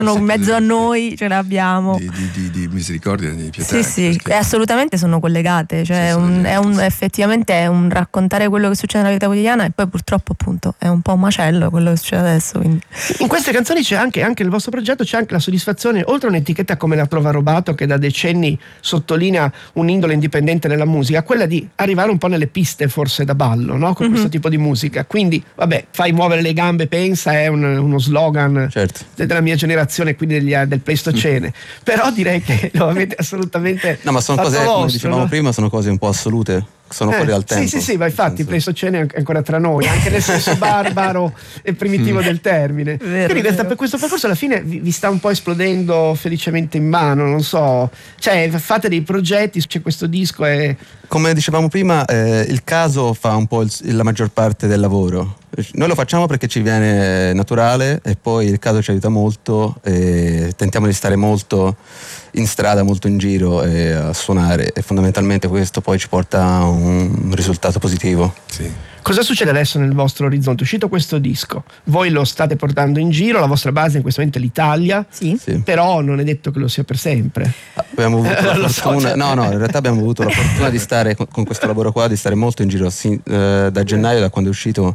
sono in mezzo a noi, ce l'abbiamo. Di misericordia, di pietà. Sì, e assolutamente sono collegate, cioè effettivamente è un raccontare quello che succede nella vita quotidiana, e poi purtroppo appunto è un po' un macello quello che succede adesso. Quindi. In queste canzoni c'è anche nel vostro progetto c'è anche la soddisfazione, oltre a un'etichetta come La Trova Robato che da decenni sottolinea un'indole indipendente nella musica, quella di arrivare un po' nelle piste forse da ballo, no? Con questo tipo di musica. Quindi vabbè, fai muovere le gambe, pensa, è uno slogan della mia generazione, quindi del Pleistocene. Però direi che lo avete assolutamente ma sono cose, vostro, come dicevamo prima, sono cose un po' assolute, sono fuori dal tempo. Sì, ma infatti il Pleistocene è ancora tra noi, anche nel senso barbaro e primitivo del termine. Quindi questo percorso alla fine vi sta un po' esplodendo felicemente in mano, non so, cioè fate dei progetti, c'è questo disco e... Come dicevamo prima, il caso fa un po' la maggior parte del lavoro. Noi lo facciamo perché ci viene naturale, e poi il caso ci aiuta molto, e tentiamo di stare molto in strada, molto in giro a suonare, e fondamentalmente questo poi ci porta a un risultato positivo. Sì. Cosa succede adesso nel vostro orizzonte? È uscito questo disco, voi lo state portando in giro, la vostra base in questo momento è l'Italia, sì. Però non è detto che lo sia per sempre. Abbiamo avuto la fortuna, in realtà abbiamo avuto la fortuna di stare con questo lavoro qua, di stare molto in giro, da gennaio, da quando è uscito.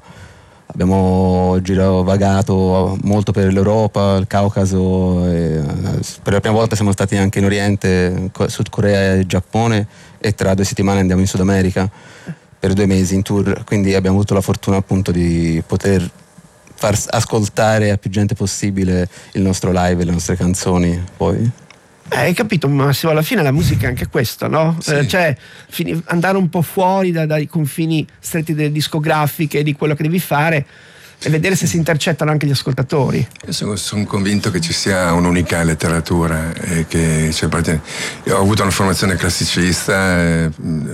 Abbiamo vagato molto per l'Europa, il Caucaso, per la prima volta siamo stati anche in Oriente, Sud Corea e Giappone, e tra 2 settimane andiamo in Sud America per 2 mesi in tour, quindi abbiamo avuto la fortuna appunto di poter far ascoltare a più gente possibile il nostro live e le nostre canzoni poi. Hai capito, Massimo, alla fine la musica è anche questo, no? Sì. Cioè andare un po' fuori dai confini stretti delle discografiche, di quello che devi fare, e vedere se si intercettano anche gli ascoltatori. Io sono convinto che ci sia un'unica letteratura, io ho avuto una formazione classicista,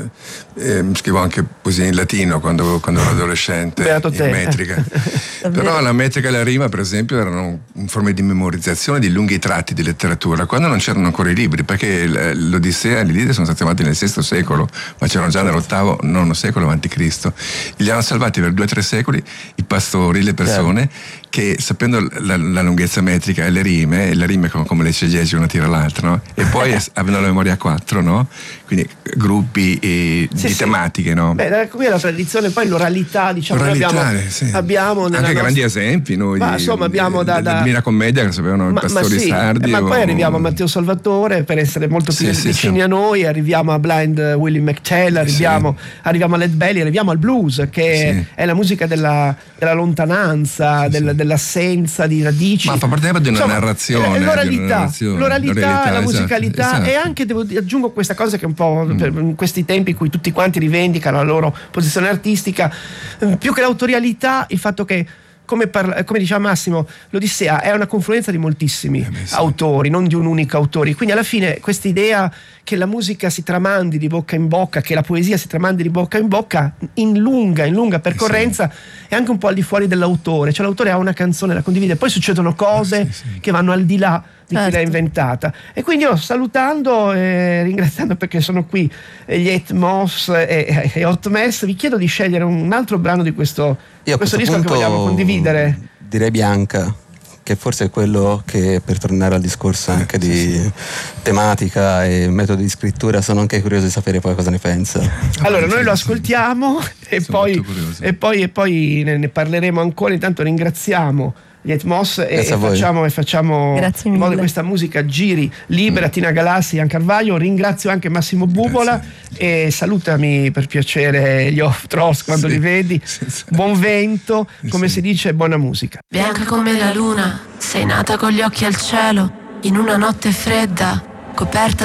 scrivo anche poesie in latino quando ero adolescente, in metrica. Però la metrica e la rima, per esempio, erano forme di memorizzazione di lunghi tratti di letteratura, quando non c'erano ancora i libri, perché l'Odissea e l'Ilide sono stati avanti nel VI secolo, ma c'erano già nell'VIII, IX secolo avanti Cristo. Li hanno salvati per 2 o 3 secoli i pastori, le persone che, sapendo la lunghezza metrica e le rime come le ciliegi una tira l'altra, no? E poi avendo la memoria a 4, no? Quindi gruppi di tematiche, no? Beh, qui è la tradizione, poi l'oralità, diciamo, abbiamo anche grandi esempi noi, insomma abbiamo la Divina Commedia che sapevano i pastori sardi, ma poi arriviamo a Matteo Salvatore per essere molto più vicini a noi, arriviamo a Blind Willie McTell, arriviamo a Led Belly, arriviamo al blues, che è la musica della lontananza, dell'assenza di radici, ma fa parte di una narrazione, l'oralità, la musicalità, esatto. E anche aggiungo questa cosa che un po' per questi tempi in cui tutti quanti rivendicano la loro posizione artistica, più che l'autorialità, il fatto che come diceva Massimo, l'Odissea è una confluenza di moltissimi autori, non di un unico autore, quindi alla fine questa idea che la musica si tramandi di bocca in bocca, che la poesia si tramandi di bocca in bocca in lunga percorrenza, è anche un po' al di fuori dell'autore, cioè l'autore ha una canzone, la condivide, poi succedono cose che vanno al di là di chi l'ha inventata. E quindi io, salutando e ringraziando perché sono qui gli 8 Moss e Hot Mess, vi chiedo di scegliere un altro brano di questo disco che vogliamo condividere. Direi Bianca, che forse è quello che, per tornare al discorso anche di tematica e metodo di scrittura, sono anche curioso di sapere poi cosa ne pensa. Allora noi lo ascoltiamo e poi ne parleremo ancora. Intanto ringraziamo gli Etmos e facciamo in modo che questa musica giri libera. Tina Galassi, Ian Carvaglio, ringrazio anche Massimo Bubola. E salutami per piacere gli Off Tross quando li vedi. Buon vento, come si dice, buona musica. Bianca come la luna, sei nata con gli occhi al cielo, in una notte fredda, coperta